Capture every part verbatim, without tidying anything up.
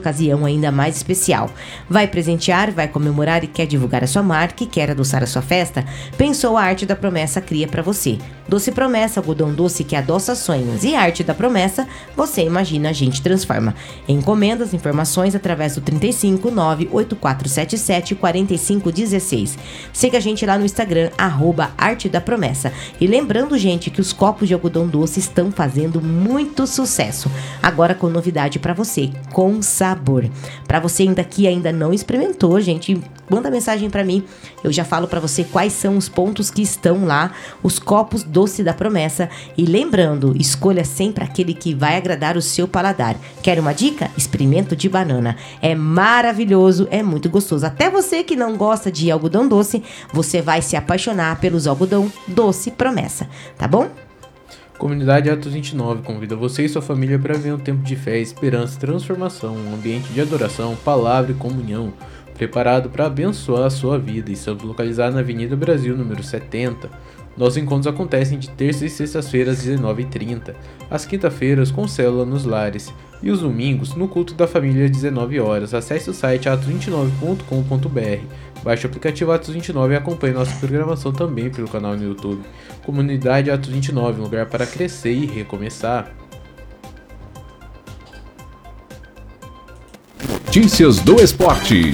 ocasião ainda mais especial. Vai presentear, vai comemorar e quer divulgar a sua marca e quer adoçar a sua festa? Pensou a Arte da Promessa cria para você. Doce Promessa, algodão doce que adoça sonhos, e a Arte da Promessa, você imagina, a gente transforma. Encomendas, informações através do trinta e cinco, nove oito quatro sete sete, quatro cinco um seis. Siga a gente lá no Instagram, arroba Arte da Promessa. E lembrando, gente, que os copos de algodão doce estão fazendo muito sucesso. Agora com novidade para você, com sabor. Para você ainda que ainda não experimentou, gente, manda mensagem para mim. Eu já falo para você quais são os pontos que estão lá, os copos doce da Promessa. E lembrando, escolha sempre aquele que vai agradar o seu paladar. Quer uma dica? Experimento de banana. É maravilhoso, é muito gostoso. Até você que não gosta de algodão doce, você vai se apaixonar pelos algodão doce Promessa, tá bom? Comunidade Atos vinte e nove convida você e sua família para ver um tempo de fé, esperança e transformação, um ambiente de adoração, palavra e comunhão, preparado para abençoar a sua vida. Estamos localizados na Avenida Brasil, número setenta. Nossos encontros acontecem de terça e sextas-feiras, às dezenove e trinta, às quinta-feiras com célula nos lares, e os domingos no culto da família às dezenove horas. Acesse o site atos vinte e nove ponto com ponto b r, baixe o aplicativo Atos vinte e nove e acompanhe nossa programação também pelo canal no YouTube. Comunidade Atos vinte e nove, um lugar para crescer e recomeçar. Notícias do Esporte.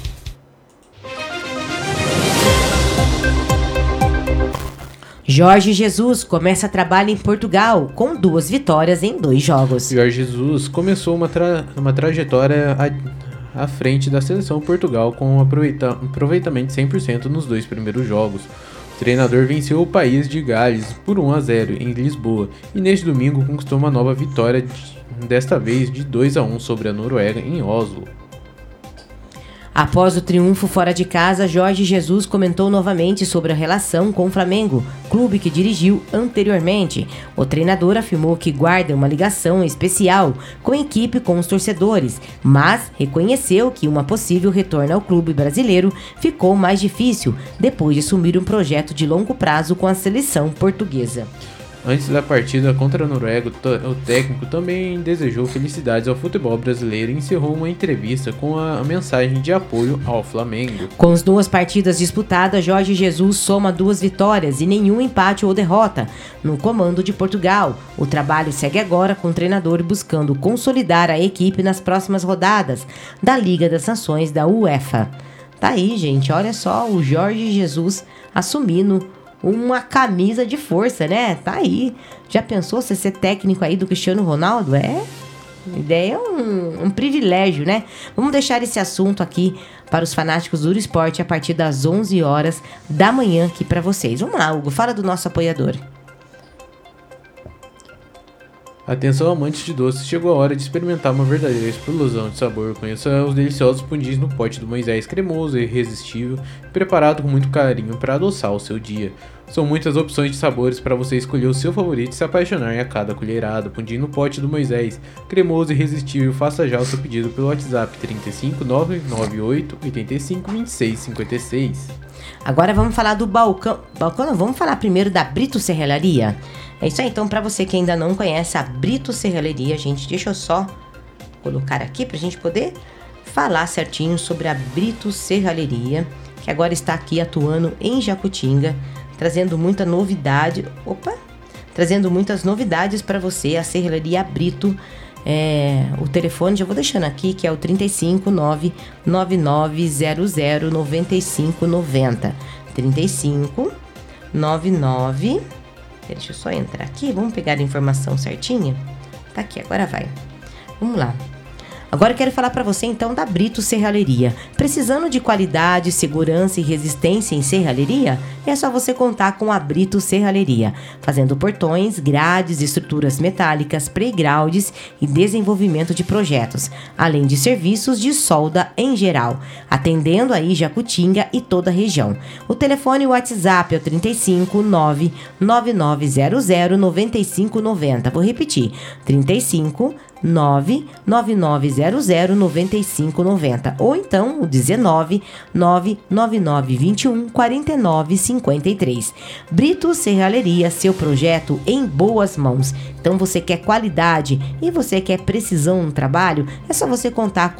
Jorge Jesus começa trabalho em Portugal com duas vitórias em dois jogos. Jorge Jesus começou uma, tra- uma trajetória à, à frente da seleção Portugal com um aproveita- aproveitamento de cem por cento nos dois primeiros jogos. O treinador venceu o país de Gales por um a zero em Lisboa e neste domingo conquistou uma nova vitória, de, desta vez de dois a um sobre a Noruega em Oslo. Após o triunfo fora de casa, Jorge Jesus comentou novamente sobre a relação com o Flamengo, clube que dirigiu anteriormente. O treinador afirmou que guarda uma ligação especial com a equipe e com os torcedores, mas reconheceu que uma possível retorno ao clube brasileiro ficou mais difícil depois de assumir um projeto de longo prazo com a seleção portuguesa. Antes da partida contra a Noruega, o técnico também desejou felicidades ao futebol brasileiro e encerrou uma entrevista com a mensagem de apoio ao Flamengo. Com as duas partidas disputadas, Jorge Jesus soma duas vitórias e nenhum empate ou derrota no comando de Portugal. O trabalho segue agora com o treinador buscando consolidar a equipe nas próximas rodadas da Liga das Nações da UEFA. Tá aí, gente, olha só o Jorge Jesus assumindo uma camisa de força, né? Tá aí. Já pensou você ser técnico aí do Cristiano Ronaldo? É, ideia é um, um privilégio, né? Vamos deixar esse assunto aqui para os fanáticos do esporte a partir das onze horas da manhã aqui para vocês. Vamos lá, Hugo, fala do nosso apoiador. Atenção, amantes de doces, chegou a hora de experimentar uma verdadeira explosão de sabor. Conheça os deliciosos pudins no pote do Moisés, cremoso e irresistível, preparado com muito carinho para adoçar o seu dia. São muitas opções de sabores para você escolher o seu favorito e se apaixonar a cada colherada. Pudim no pote do Moisés, cremoso e irresistível. Faça já o seu pedido pelo WhatsApp trinta e cinco, nove nove oito, oito cinco, vinte e seis cinquenta e seis. Agora vamos falar do balcão. Balcão não, vamos falar primeiro da Brito Serralharia. É isso aí, então, para você que ainda não conhece a Brito Serralharia, gente, deixa eu só colocar aqui pra gente poder falar certinho sobre a Brito Serralharia, que agora está aqui atuando em Jacutinga, trazendo muita novidade. Opa! Trazendo muitas novidades para você, a Serralharia Brito. É, o telefone já vou deixando aqui, que é o trinta e cinco, nove nove nove zero zero nove cinco nove zero. trinta e cinco, nove nove. Deixa eu só entrar aqui, vamos pegar a informação certinha. Tá aqui, agora vai. Vamos lá. Agora eu quero falar para você então da Brito Serralheria. Precisando de qualidade, segurança e resistência em serralheria? É só você contar com a Brito Serralheria, fazendo portões, grades, estruturas metálicas, playgrounds e desenvolvimento de projetos, além de serviços de solda em geral, atendendo aí Jacutinga e toda a região. O telefone e o WhatsApp é o trinta e cinco, nove nove nove zero zero nove cinco nove zero. Vou repetir, trinta e cinco, nove nove nove zero zero nove cinco nove zero ou então o dezenove, nove nove nove vinte e um, quarenta e nove cinquenta e três. Brito Serralheria, seu projeto em boas mãos. Então você quer qualidade e você quer precisão no trabalho? É só você contar com